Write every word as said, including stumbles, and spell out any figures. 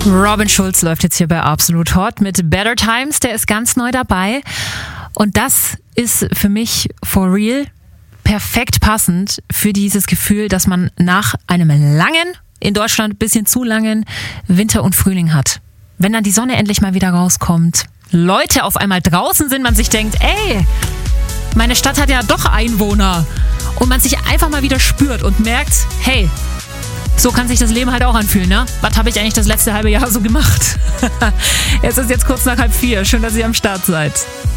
Robin Schulz läuft jetzt hier bei Absolut Hot mit Better Times, der ist ganz neu dabei. Und das ist für mich for real perfekt passend für dieses Gefühl, dass man nach einem langen, in Deutschland ein bisschen zu langen Winter und Frühling hat. Wenn dann die Sonne endlich mal wieder rauskommt, Leute auf einmal draußen sind, man sich denkt, ey, meine Stadt hat ja doch Einwohner. Und man sich einfach mal wieder spürt und merkt, hey, so kann sich das Leben halt auch anfühlen, ne? Was habe ich eigentlich das letzte halbe Jahr so gemacht? Es ist jetzt kurz nach halb vier. Schön, dass ihr am Start seid.